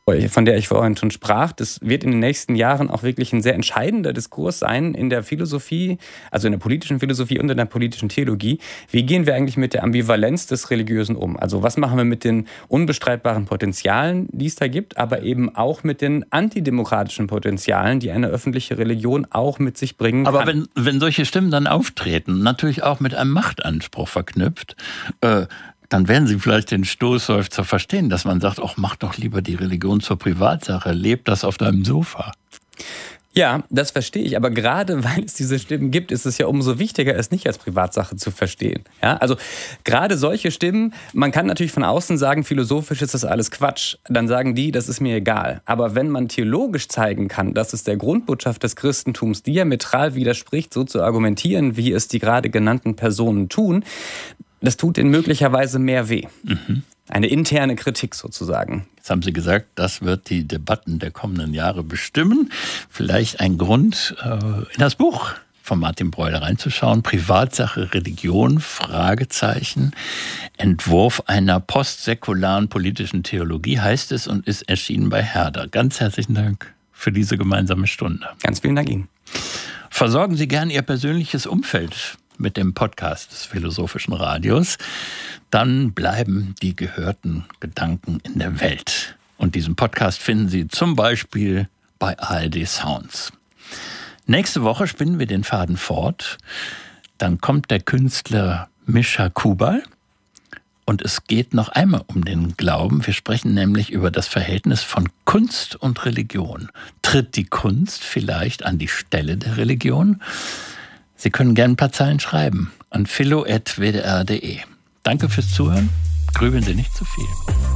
von der ich vorhin schon sprach. Das wird in den nächsten Jahren auch wirklich ein sehr entscheidender Diskurs sein in der Philosophie, also in der politischen Philosophie und in der politischen Theologie. Wie gehen wir eigentlich mit der Ambivalenz des Religiösen um? Also was machen wir mit den unbestreitbaren Potenzialen, die es da gibt, aber eben auch mit den antidemokratischen Potenzialen, die eine öffentliche Religion auch mit sich bringen kann. Aber wenn solche Stimmen dann auftreten, natürlich auch mit einem Machtanspruch verknüpft, dann werden Sie vielleicht den Stoßseufzer verstehen, dass man sagt, ach, mach doch lieber die Religion zur Privatsache, lebt das auf deinem Sofa. Ja, das verstehe ich. Aber gerade weil es diese Stimmen gibt, ist es ja umso wichtiger, es nicht als Privatsache zu verstehen. Ja, also gerade solche Stimmen, man kann natürlich von außen sagen, philosophisch ist das alles Quatsch. Dann sagen die, das ist mir egal. Aber wenn man theologisch zeigen kann, dass es der Grundbotschaft des Christentums diametral widerspricht, so zu argumentieren, wie es die gerade genannten Personen tun, das tut ihnen möglicherweise mehr weh. Eine interne Kritik sozusagen. Jetzt haben Sie gesagt, das wird die Debatten der kommenden Jahre bestimmen. Vielleicht ein Grund, in das Buch von Martin Breuer reinzuschauen. Privatsache, Religion, Fragezeichen. Entwurf einer postsäkularen politischen Theologie heißt es und ist erschienen bei Herder. Ganz herzlichen Dank für diese gemeinsame Stunde. Ganz vielen Dank Ihnen. Versorgen Sie gern Ihr persönliches Umfeld mit dem Podcast des Philosophischen Radios, dann bleiben die gehörten Gedanken in der Welt. Und diesen Podcast finden Sie zum Beispiel bei ARD Sounds. Nächste Woche spinnen wir den Faden fort. Dann kommt der Künstler Mischa Kubal. Und es geht noch einmal um den Glauben. Wir sprechen nämlich über das Verhältnis von Kunst und Religion. Tritt die Kunst vielleicht an die Stelle der Religion? Sie können gerne ein paar Zeilen schreiben an philo@wdr.de. Danke fürs Zuhören. Grübeln Sie nicht zu viel.